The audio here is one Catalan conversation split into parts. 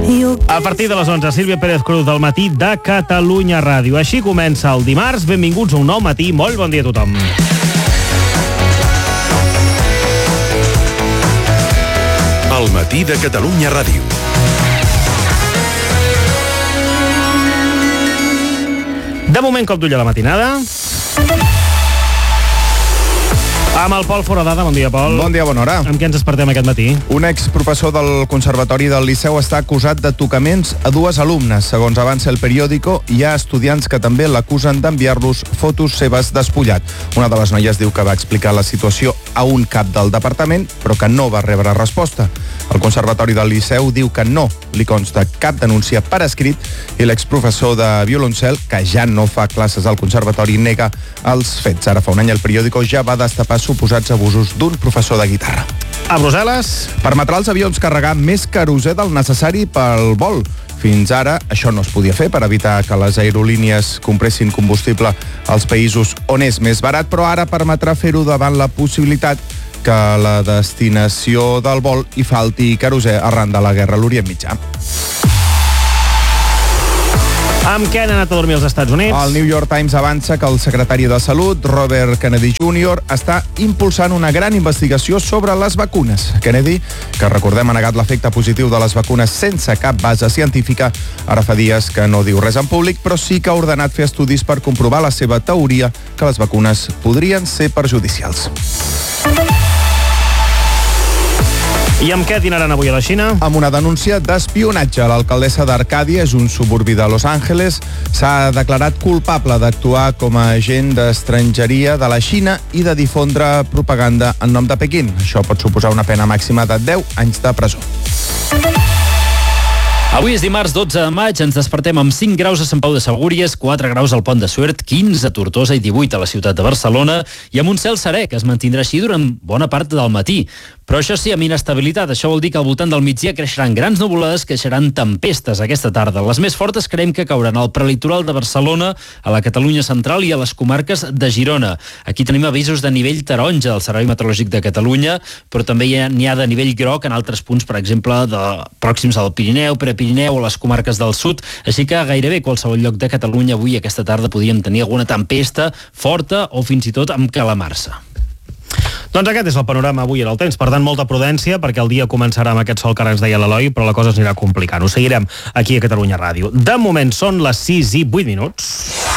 A partir de les 11, Sílvia Pérez Cruz del matí de Catalunya Ràdio. Així comença el dimarts. Benvinguts a un nou matí. Molt bon dia a tothom. El matí de Catalunya Ràdio. De moment, cop d'ull a la matinada. Amb el Pol Foradada. Bon dia, Pol. Bon dia, bona hora. Amb què ens despertem aquest matí? Un exprofessor del Conservatori del Liceu està acusat de tocaments a dues alumnes. Segons avança el periòdico, hi ha estudiants que també l'acusen d'enviar-los fotos seves despullat. Una de les noies diu que va explicar la situació a un cap del departament, però que no va rebre resposta. El Conservatori del Liceu diu que no li consta cap denúncia per escrit i l'exprofessor de violoncel, que ja no fa classes al Conservatori, nega els fets. Ara fa un any el periòdico ja va destapar suposats abusos d'un professor de guitarra. A Brussel·les permetrà als avions carregar més querosè del necessari pel vol. Fins ara això no es podia fer per evitar que les aerolínies compressin combustible als països on és més barat, però ara permetrà fer-ho davant la possibilitat que a la destinació del vol hi falti querosè arran de la guerra a l'Orient Mitjà. Amb què han anat a dormir els Estats Units? El New York Times avança que el secretari de Salut, Robert Kennedy Jr., està impulsant una gran investigació sobre les vacunes. Kennedy, que recordem ha negat l'efecte positiu de les vacunes sense cap base científica, ara fa dies que no diu res en públic, però sí que ha ordenat fer estudis per comprovar la seva teoria que les vacunes podrien ser perjudicials. I amb què dinaran avui a la Xina? Amb una denúncia d'espionatge. L'alcaldessa d'Arcàdia, és un suburbi de Los Angeles, s'ha declarat culpable d'actuar com a agent d'estrangeria de la Xina i de difondre propaganda en nom de Pequín. Això pot suposar una pena màxima de 10 anys de presó. Avui és dimarts 12 de maig, ens despertem amb 5 graus a Sant Pau de Segúries, 4 graus al Pont de Suert, 15 a Tortosa i 18 a la ciutat de Barcelona, i amb un cel serè que es mantindrà així durant bona part del matí. Però això sí, amb inestabilitat. Això vol dir que al voltant del migdia creixeran grans nuvolades, creixeran tempestes aquesta tarda. Les més fortes creiem que cauran al prelitoral de Barcelona, a la Catalunya central i a les comarques de Girona. Aquí tenim avisos de nivell taronja del Servei Meteorològic de Catalunya, però també n'hi ha de nivell groc en altres punts, per exemple, pròxims al Pirineu, Prepirineu o les comarques del sud. Així que gairebé qualsevol lloc de Catalunya avui aquesta tarda podríem tenir alguna tempesta forta o fins i tot amb calamarsa. Doncs aquest és el panorama avui en el temps. Per tant, molta prudència, perquè el dia començarà amb aquest sol que ara ens deia l'Eloi, però la cosa es anirà complicant. Ho seguirem aquí a Catalunya Ràdio. De moment són les 6 i 8 minuts.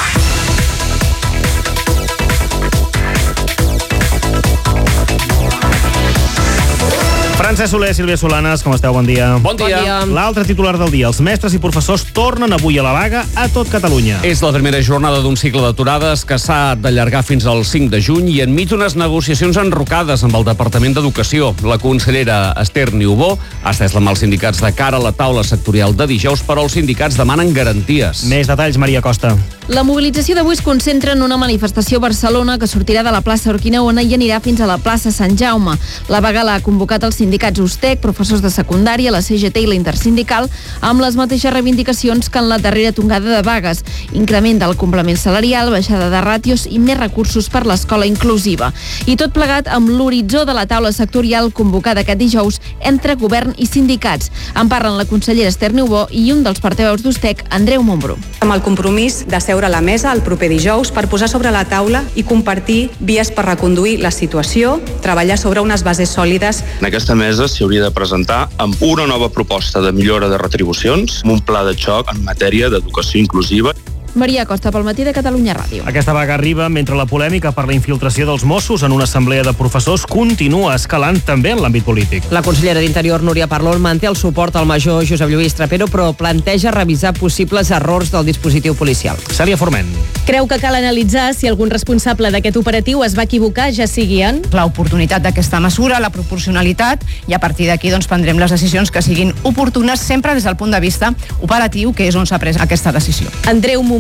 Francesc Soler, Sílvia Solanes, com esteu? Bon dia. Bon dia. L'altre titular del dia. Els mestres i professors tornen avui a la vaga a tot Catalunya. És la primera jornada d'un cicle d'aturades que s'ha d'allargar fins al 5 de juny i enmig d'unes negociacions enrocades amb el Departament d'Educació. La consellera Esther Niubó ha estès la mà als sindicats de cara a la taula sectorial de dijous, però els sindicats demanen garanties. Més detalls, Maria Costa. La mobilització d'avui es concentra en una manifestació a Barcelona que sortirà de la plaça Urquinaona i anirà fins a la plaça Sant Jaume. La vaga l'ha convocat els sindicats USTEC, professors de secundària, la CGT i la Intersindical, amb les mateixes reivindicacions que en la darrera tongada de vagues: increment del complement salarial, baixada de ràtios i més recursos per l'escola inclusiva. I tot plegat amb l'horitzó de la taula sectorial convocada aquest dijous entre govern i sindicats. En parlen la consellera Esther Niubó i un dels portaveus d'USTEC, Andreu Montbrú. Amb el compromís de seure a la mesa el proper dijous per posar sobre la taula i compartir vies per reconduir la situació, treballar sobre unes bases sòlides. En aquesta mesa s'hi hauria de presentar amb una nova proposta de millora de retribucions, amb un pla de xoc en matèria d'educació inclusiva. Maria Costa, pel matí de Catalunya Ràdio. Aquesta vaga arriba mentre la polèmica per la infiltració dels Mossos en una assemblea de professors continua escalant també en l'àmbit polític. La consellera d'Interior, Núria Parlon, manté el suport al major Josep Lluís Trapero, però planteja revisar possibles errors del dispositiu policial. Cèlia Forment. Creu que cal analitzar si algun responsable d'aquest operatiu es va equivocar, ja sigui en l'oportunitat d'aquesta mesura, la proporcionalitat, i a partir d'aquí prendrem les decisions que siguin oportunes, sempre des del punt de vista operatiu, que és on s'ha pres aquesta decisió. Andreu Montbrú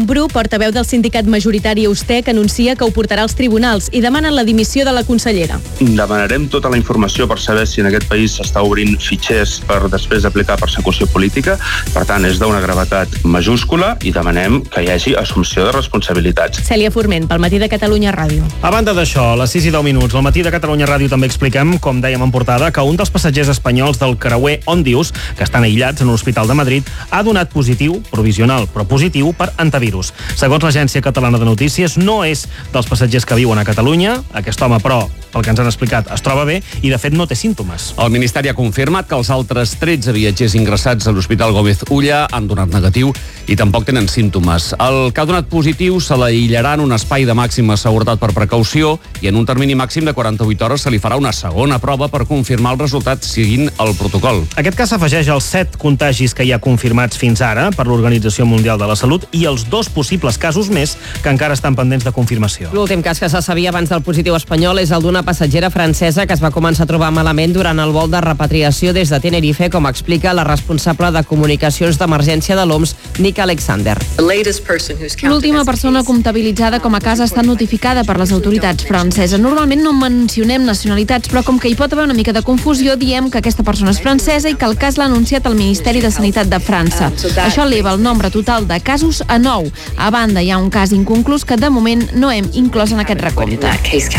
Bru, portaveu del sindicat majoritari Ustec, anuncia que ho portarà als tribunals i demanen la dimissió de la consellera. Demanarem tota la informació per saber si en aquest país s'està obrint fitxers per després aplicar persecució política. Per tant, és d'una gravetat majúscula i demanem que hi hagi assumpció de responsabilitats. Cèlia Forment, pel Matí de Catalunya Ràdio. A banda d'això, a les 6:10, al Matí de Catalunya Ràdio també expliquem, com dèiem en portada, que un dels passatgers espanyols del creuer Ondius, que estan aïllats en un hospital de Madrid, ha donat positiu, provisional, però positiu per antivirus. Segons l'Agència Catalana de Notícies, no és dels passatgers que viuen a Catalunya. Aquest home, però, pel que ens han explicat, es troba bé i, de fet, no té símptomes. El Ministeri ha confirmat que els altres 13 viatgers ingressats a l'Hospital Gómez Ulla han donat negatiu i tampoc tenen símptomes. El que ha donat positiu se l'aïllarà en un espai de màxima seguretat per precaució i en un termini màxim de 48 hores se li farà una segona prova per confirmar el resultat seguint el protocol. Aquest cas s'afegeix als 7 contagis que hi ha confirmats fins ara per l'Organització Mundial de la Salut i els 2 possibles casos més que encara estan pendents de confirmació. L'últim cas que se sabia abans del positiu espanyol és el d'una passatgera francesa que es va començar a trobar malament durant el vol de repatriació des de Tenerife, com explica la responsable de comunicacions d'emergència de l'OMS, Nick Alexander. L'última persona comptabilitzada com a cas està notificada per les autoritats franceses. Normalment no mencionem nacionalitats, però com que hi pot haver una mica de confusió, diem que aquesta persona és francesa i que el cas l'ha anunciat el Ministeri de Sanitat de França. Això eleva el nombre total de casos a 9. A banda, hi ha un cas inconclús que de moment no hem inclòs en aquest recompte.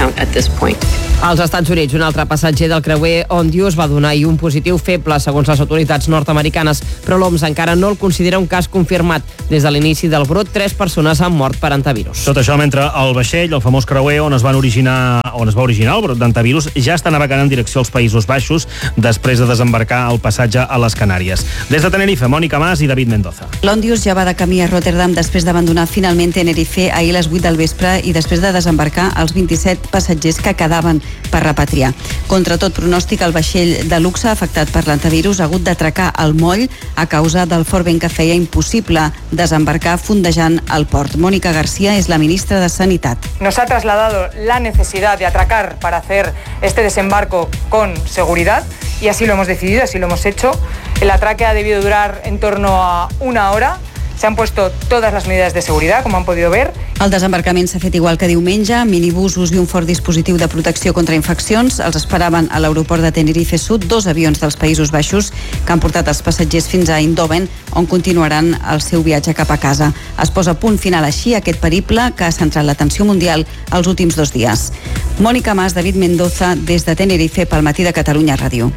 Als Estats Units, un altre passatger del creuer Ondius va donar ahir un positiu feble, segons les autoritats nord-americanes, però l'OMS encara no el considera un cas confirmat. Des de l'inici del brot, 3 persones han mort per antivirus. Tot això mentre el vaixell, el famós creuer on es va originar el brot d'antivirus, ja està navegant en direcció als Països Baixos després de desembarcar el passatge a les Canàries. Des de Tenerife, Mònica Mas i David Mendoza. L'Ondius ja va de camí a Rotterdam després d'abandonar finalment Tenerife ahir a les 8 del vespre i després de desembarcar els 27 passatgers que quedaven per repatriar. Contra tot pronòstic, el vaixell de luxe afectat per l'antivirus ha hagut d'atracar al moll a causa del fort vent que feia impossible desembarcar fondejant al port. Mónica García és la ministra de Sanitat. Nos ha trasladado la necesidad de atracar para hacer este desembarco con seguridad y así lo hemos decidido, así lo hemos hecho. El atraque ha debido durar en torno a 1 hora. Se han puesto todas las medidas de seguridad, com han podido ver. El desembarcament s'ha fet igual que diumenge, minibusos i un fort dispositiu de protecció contra infeccions. Els esperaven a l'aeroport de Tenerife Sud 2 avions dels Països Baixos que han portat els passatgers fins a Eindhoven, on continuaran el seu viatge cap a casa. Es posa punt final així a aquest periple que ha centrat l'atenció mundial els últims 2 dies. Mònica Mas, David Mendoza, des de Tenerife, pel Matí de Catalunya Ràdio.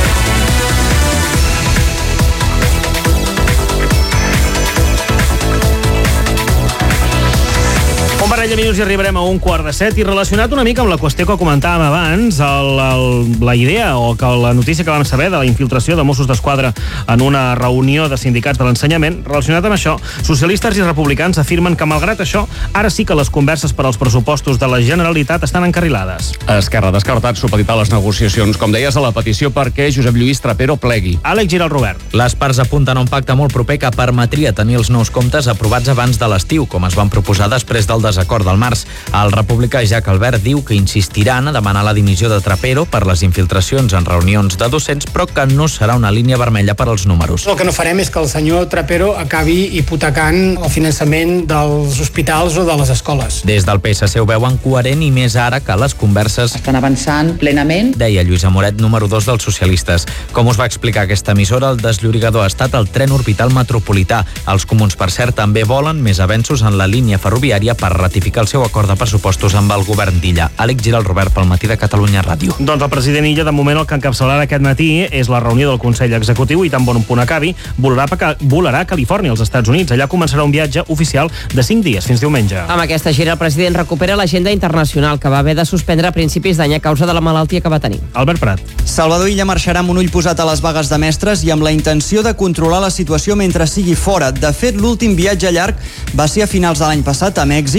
Un parell de minuts i arribarem a 1:15 i relacionat una mica amb la qüestió que comentàvem abans, la idea o que la notícia que vam saber de la infiltració de Mossos d'Esquadra en una reunió de sindicats de l'ensenyament. Relacionat amb això, socialistes i republicans afirmen que, malgrat això, ara sí que les converses per als pressupostos de la Generalitat estan encarrilades. Esquerra ha descartat supeditar les negociacions, com deies, a la petició perquè Josep Lluís Trapero plegui. Àlex Giral Robert. Les parts apunten a un pacte molt proper que permetria tenir els nous comptes aprovats abans de l'estiu, com es van proposar després del desacord del març. El republicà Jack Albert diu que insistiran a demanar la dimissió de Trapero per les infiltracions en reunions de docents, però que no serà una línia vermella per als números. El que no farem és que el senyor Trapero acabi hipotecant el finançament dels hospitals o de les escoles. Des del PSC ho veuen coherent i més ara que les converses estan avançant plenament, deia Lluís Amoret, número 2 dels socialistes. Com us va explicar aquesta emissora, el desllorigador ha estat el tren orbital metropolità. Els comuns, per cert, també volen més avenços en la línia ferroviària per ratificar el seu acord de pressupostos amb el govern d'Illa. Àlex Giral Robert, pel Matí de Catalunya Ràdio. Doncs el president Illa, de moment, el que encapçalarà aquest matí és la reunió del Consell Executiu i tan bon punt acabi, volarà a Califòrnia, als Estats Units. Allà començarà un viatge oficial de 5 dies, fins diumenge. Amb aquesta gira, el president recupera l'agenda internacional que va haver de suspendre a principis d'any a causa de la malaltia que va tenir. Albert Prat. Salvador Illa marxarà amb un ull posat a les vagues de mestres i amb la intenció de controlar la situació mentre sigui fora. De fet, l'últim viatge llarg va ser a finals de l'any passat a Mèxic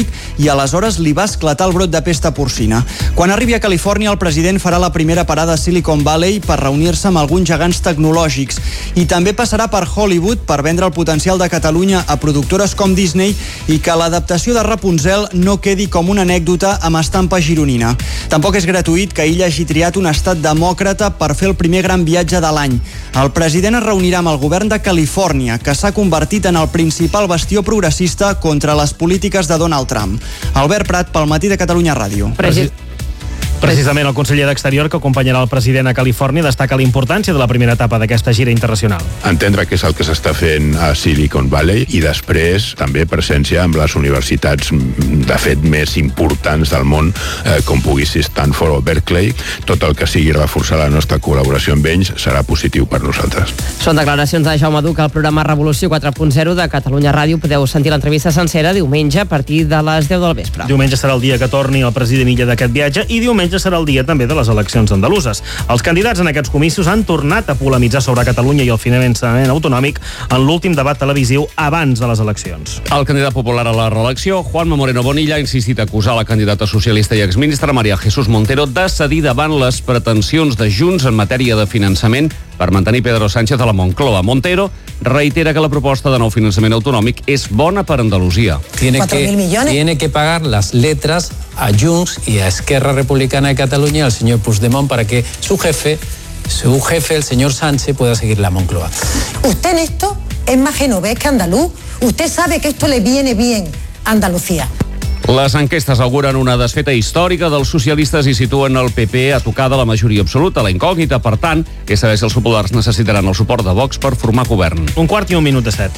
i aleshores li va esclatar el brot de pesta porcina. Quan arribi a Califòrnia, el president farà la primera parada a Silicon Valley per reunir-se amb alguns gegants tecnològics i també passarà per Hollywood per vendre el potencial de Catalunya a productores com Disney i que l'adaptació de Rapunzel no quedi com una anècdota amb estampa gironina. Tampoc és gratuït que ell hagi triat un estat demòcrata per fer el primer gran viatge de l'any. El president es reunirà amb el govern de Califòrnia, que s'ha convertit en el principal bastió progressista contra les polítiques de Donald Trump. Albert Prat, pel Matí de Catalunya Ràdio. Precisament el conseller d'Exterior que acompanyarà el president a Califòrnia destaca la importància de la primera etapa d'aquesta gira internacional. Entendre què és el que s'està fent a Silicon Valley i després també presència amb les universitats de fet més importants del món, com pugui ser Stanford o Berkeley. Tot el que sigui reforçar la nostra col·laboració amb ells serà positiu per nosaltres. Són declaracions de Jaume Duc al programa Revolució 4.0 de Catalunya Ràdio. Podeu sentir l'entrevista sencera diumenge a partir de les 10 del vespre. Diumenge serà el dia que torni el president Illa d'aquest viatge i diumenge serà el dia també de les eleccions andaluses. Els candidats en aquests comicis han tornat a polemitzar sobre Catalunya i el finançament autonòmic en l'últim debat televisiu abans de les eleccions. El candidat popular a la reelecció, Juanma Moreno Bonilla, ha insistit a acusar la candidata socialista i exministra María Jesús Montero de cedir davant les pretensions de Junts en matèria de finançament per mantenir Pedro Sánchez a la Moncloa. Montero reitera que la proposta de nou finançament autonòmic és bona per Andalusia. Tiene que pagar las letras a Junts y a Esquerra Republicana de Cataluña, al señor Puigdemont, para que su jefe, el señor Sánchez, pueda seguir la Moncloa. Usted en esto es más genovés que andaluz. Usted sabe que esto le viene bien a Andalucía. Les enquestes auguren una desfeta històrica dels socialistes i situen el PP a tocar de la majoria absoluta. La incògnita, per tant, és saber si els populars necessitaran el suport de Vox per formar govern. 1:15 i 1:07.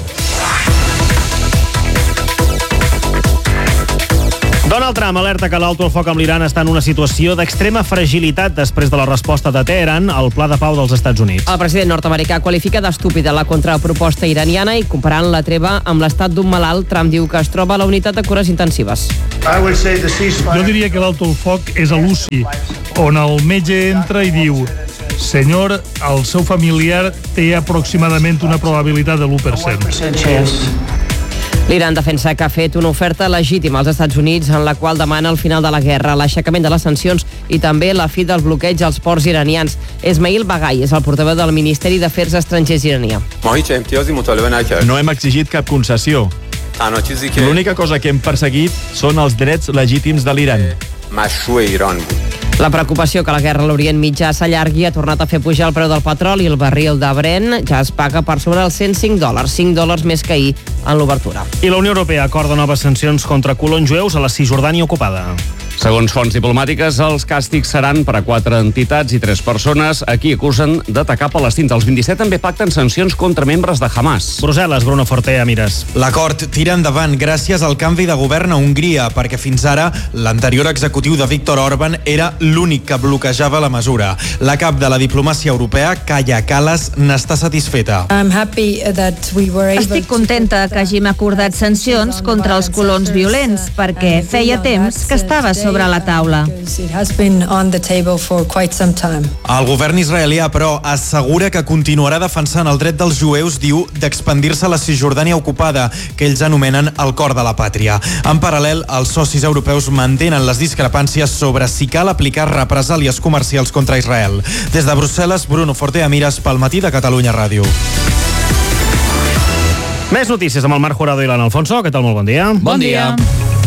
Donald Trump alerta que l'alto el foc amb l'Iran està en una situació d'extrema fragilitat després de la resposta de Teheran al pla de pau dels Estats Units. El president nord-americà qualifica d'estúpida la contraproposta iraniana i comparant la treva amb l'estat d'un malalt, Trump diu que es troba a la unitat de cures intensives. Jo diria que l'alto el foc és a l'UCI, on el metge entra i diu: senyor, el seu familiar té aproximadament una probabilitat de l'1%. L'Iran defensa que ha fet una oferta legítima als Estats Units en la qual demana el final de la guerra, l'aixecament de les sancions i també la fi del bloqueig als ports iranians. Esmail Baghai és el portaveu del Ministeri d'Afers Estrangers iranià. No hem exigit cap concessió. L'única cosa que hem perseguit són els drets legítims de l'Iran. La preocupació que la guerra a l'Orient Mitjà s'allargui ha tornat a fer pujar el preu del petroli i el barril de Brent ja es paga per sobre els $105, $5 més que ahir en l'obertura. I la Unió Europea acorda noves sancions contra colons jueus a la Cisjordània ocupada. Segons fonts diplomàtiques, els càstigs seran per a 4 entitats i 3 persones a qui acusen d'atacar palestins. Els 27 també pacten sancions contra membres de Hamas. Brussel·les, Bruno Fortea, Mires. L'acord tira endavant gràcies al canvi de govern a Hongria, perquè fins ara l'anterior executiu de Viktor Orbán era l'únic que bloquejava la mesura. La cap de la diplomàcia europea, Kaja Kallas, n'està satisfeta. Estic contenta que hàgim acordat sancions contra els colons violents, perquè feia temps que estava sobre la taula. El govern israelià, però, assegura que continuarà defensant el dret dels jueus, diu, d'expandir-se a la Cisjordània ocupada, que ells anomenen el cor de la pàtria. En paral·lel, els socis europeus mantenen les discrepàncies sobre si cal aplicar represàlies comercials contra Israel. Des de Brussel·les, Bruno Fortea, Mires, pel Matí de Catalunya Ràdio. Més notícies amb el Marc Jurado i l'Anna Alfonso. Què tal? Molt bon dia. Bon dia.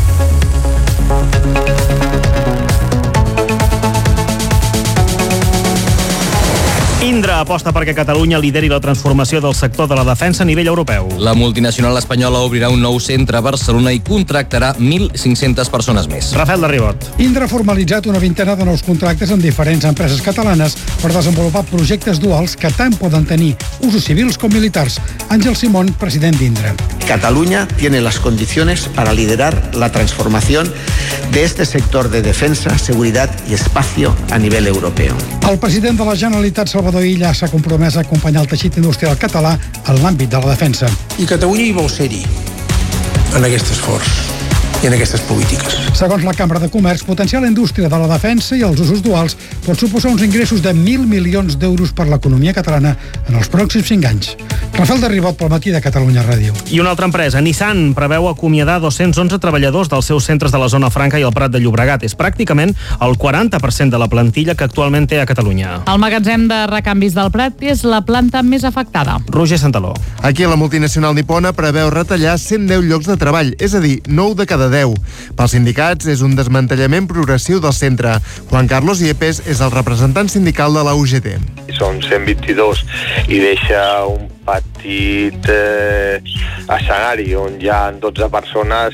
Indra aposta perquè Catalunya lideri la transformació del sector de la defensa a nivell europeu. La multinacional espanyola obrirà un nou centre a Barcelona i contractarà 1.500 persones més. Rafael de Ribot. Indra ha formalitzat una vintena de nous contractes amb diferents empreses catalanes per desenvolupar projectes duals que tant poden tenir usos civils com militars. Àngel Simón, president d'Indra. Cataluña tiene las condiciones para liderar la transformación de este sector de defensa, seguridad y espacio a nivel europeo. El president de la Generalitat, Salvador Illa, s'ha compromès a acompanyar el teixit industrial català en l'àmbit de la defensa. I Catalunya hi vol ser-hi, en aquest esforç i en aquestes polítiques. Segons la Cambra de Comerç, potenciar la indústria de la defensa i els usos duals pot suposar uns ingressos de 1.000 milions d'euros per l'economia catalana en els pròxims 5 anys. Rafael de Ribot pel matí de Catalunya Ràdio. I una altra empresa, Nissan, preveu acomiadar 211 treballadors dels seus centres de la Zona Franca i el Prat de Llobregat. És pràcticament el 40% de la plantilla que actualment té a Catalunya. El magatzem de recanvis del Prat és la planta més afectada. Roger Santaló. Aquí la multinacional nipona preveu retallar 110 llocs de treball, és a dir, 9 de cada 10. Pels sindicats és un desmantellament progressiu del centre. Juan Carlos Yepes és el representant sindical de la UGT. Són 122 i deixa un petit escenari on hi ha 12 persones,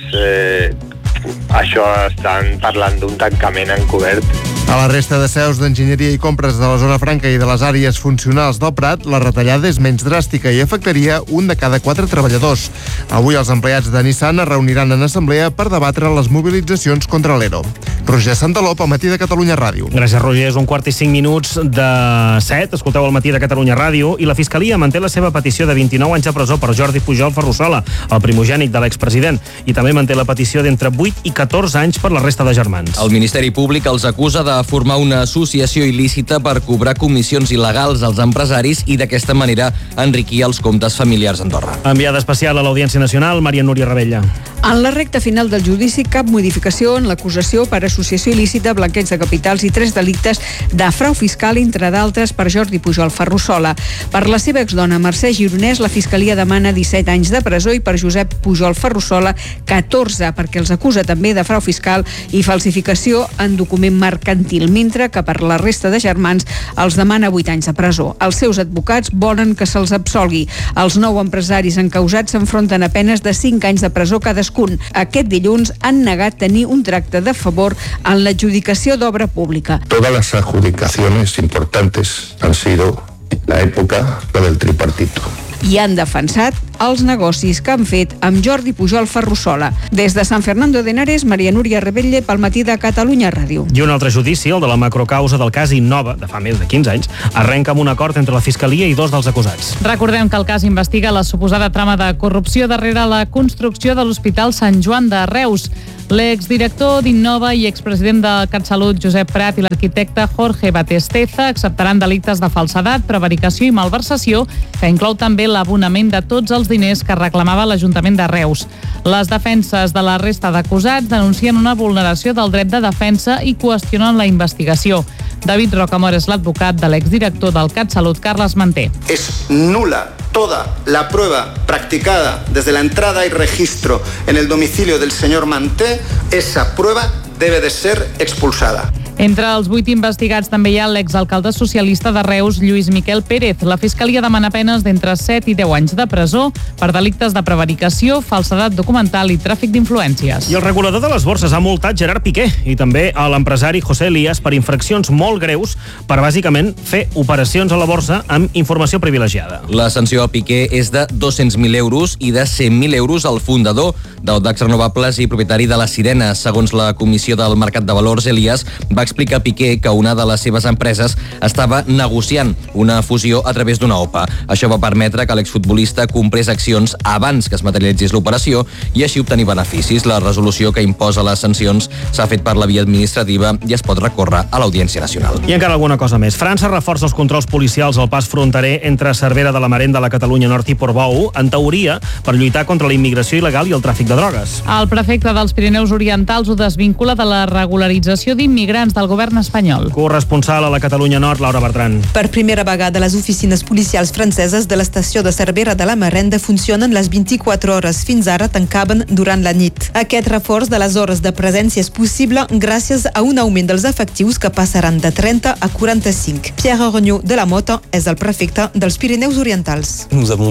això estan parlant d'un tancament encobert. A la resta de seus d'enginyeria i compres de la Zona Franca i de les àrees funcionals del Prat, la retallada és menys dràstica i afectaria un de cada 4 treballadors. Avui els empleats de Nissan es reuniran en assemblea per debatre les mobilitzacions contra l'ERO. Roger Santaló, al matí de Catalunya Ràdio. Gràcies, Roger. És 1:05 de 7. Escolteu al matí de Catalunya Ràdio i la Fiscalia manté la seva petició de 29 anys de presó per Jordi Pujol Ferrusola, el primogènic de l'expresident, i també manté la petició d'entre 8 i 14 anys per la resta de germans. El Ministeri Públic els acusa de formar una associació il·lícita per cobrar comissions il·legals als empresaris i d'aquesta manera enriquir els comptes familiars a Andorra. Enviada especial a l'Audiència Nacional, Maria Núria Rebella. En la recta final del judici, cap modificació en l'acusació per associació il·lícita, blanqueig de capitals i 3 delictes de frau fiscal, entre d'altres per Jordi Pujol Ferrusola. Per la seva exdona Mercè Gironès, la Fiscalia demana 17 anys de presó i per Josep Pujol Ferrusola 14, perquè els acusa també de frau fiscal i falsificació en document mercantil, mentre que per la resta de germans els demana 8 anys de presó. Els seus advocats volen que se'ls absolgui. Els 9 empresaris encausats s'enfronten a penes de 5 anys de presó cadascun. Aquest dilluns han negat tenir un tracte de favor en l'adjudicació d'obra pública. Todas las adjudicaciones importantes han sido la época del tripartito. I han defensat els negocis que han fet amb Jordi Pujol Ferrusola. Des de Sant Fernando de Henares, Maria Núria Rebelle pel matí de Catalunya Ràdio. I un altre judici, el de la macrocausa del cas Innova, de fa més de 15 anys, arrenca amb un acord entre la Fiscalia i 2 dels acusats. Recordem que el cas investiga la suposada trama de corrupció darrere la construcció de l'Hospital Sant Joan de Reus. L'exdirector d'Innova i expresident del CatSalut, Josep Prat, i l'arquitecte Jorge Batesteza acceptaran delictes de falsedat, prevaricació i malversació, que inclou també l'abonament de tots els diners que reclamava l'Ajuntament de Reus. Les defenses de la resta d'acusats denuncien una vulneració del dret de defensa i qüestionen la investigació. David Rocamora és l'advocat de l'exdirector del CatSalut, Carles Manté. Es nula toda la prueba practicada desde la entrada y registro en el domicilio del señor Manté. Esa prueba debe de ser expulsada. Entre els 8 investigats també hi ha l'exalcalde socialista de Reus, Lluís Miquel Pérez. La Fiscalia demana penes d'entre 7 i 10 anys de presó per delictes de prevaricació, falsedat documental i tràfic d'influències. I el regulador de les borses ha multat Gerard Piqué i també a l'empresari José Elías per infraccions molt greus per, bàsicament, fer operacions a la borsa amb informació privilegiada. La sanció a Piqué és de 200.000 euros i de 100.000 euros al fundador d'Audax Renovables i propietari de la Sirena. Segons la Comissió del Mercat de Valors, Elías va explicar a Piqué que una de les seves empreses estava negociant una fusió a través d'una OPA. Això va permetre que l'exfutbolista comprés accions abans que es materialitzés l'operació i així obtenir beneficis. La resolució que imposa les sancions s'ha fet per la via administrativa i es pot recórrer a l'Audiència Nacional. I encara alguna cosa més. França reforça els controls policials al pas fronterer entre Cervera de la Marenda, la Catalunya Nord i Portbou, en teoria, per lluitar contra la immigració il·legal i el tràfic de drogues. El prefecte dels Pirineus Orientals ho desvincula de la regularització d'immigrants del govern espanyol. Corresponsal a la Catalunya Nord, Laura Bertran. Per primera vegada, les oficines policials franceses de l'estació de Cervera de la Marenda funcionen les 24 hores. Fins ara tancaven durant la nit. Aquest reforç de les hores de presència és possible gràcies a un augment dels efectius que passaran de 30 a 45. Pierre Ornyó de la Mota és el prefecte dels Pirineus Orientals.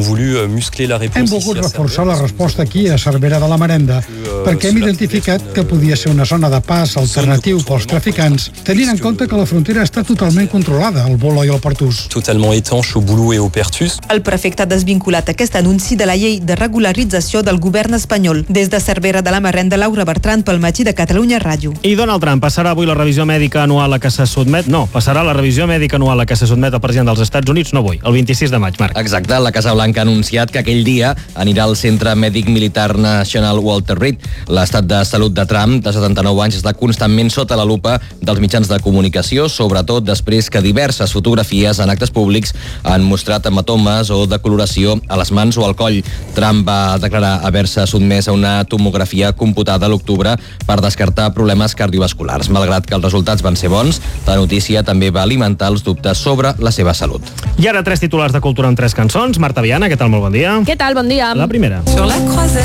Hem volgut reforçar la resposta aquí a Cervera de la Marenda perquè hem identificat que podia ser una zona de pas alternatiu pels traficants, tenint en compte que la frontera està totalment controlada, al Bolo i al Pertús. El prefecte ha desvinculat aquest anunci de la llei de regularització del govern espanyol. Des de Cervera de la Marenda, Laura Bertran pel matí de Catalunya Ràdio. I Donald Trump passarà avui la revisió mèdica anual a què se sotmet... No, passarà la revisió mèdica anual a què se sotmet el president dels Estats Units, no avui, el 26 de maig, Marc. Exacte, la Casa Blanca ha anunciat que aquell dia anirà al Centre Mèdic Militar National Walter Reed. L'estat de salut de Trump, de 79 anys, està constantment sota la lupa dels mitjans de comunicació, sobretot després que diverses fotografies en actes públics han mostrat hematomes o decoloració a les mans o al coll. Trump va declarar haver-se sotmès a una tomografia computada a l'octubre per descartar problemes cardiovasculars. Malgrat que els resultats van ser bons, la notícia també va alimentar els dubtes sobre la seva salut. I ara 3 titulars de cultura amb 3 cançons. Marta Viana, què tal? Molt bon dia. Què tal? Bon dia. La primera.